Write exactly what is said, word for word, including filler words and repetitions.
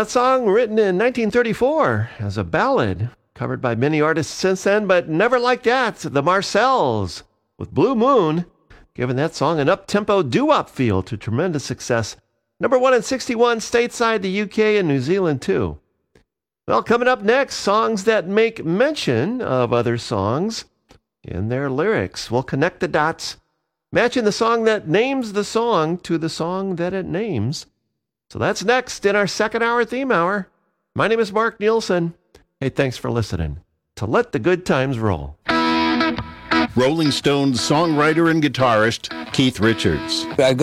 That song written in nineteen thirty-four as a ballad, covered by many artists since then, but never like that. The Marcells with Blue Moon, giving that song an up-tempo doo-wop feel to tremendous success. Number one in sixty-one stateside, the U K and New Zealand too. Well, coming up next, songs that make mention of other songs in their lyrics. We'll connect the dots, matching the song that names the song to the song that it names. So that's next in our second hour theme hour. My name is Mark Nielsen. Hey, thanks for listening to Let the Good Times Roll. Rolling Stones songwriter and guitarist Keith Richards. I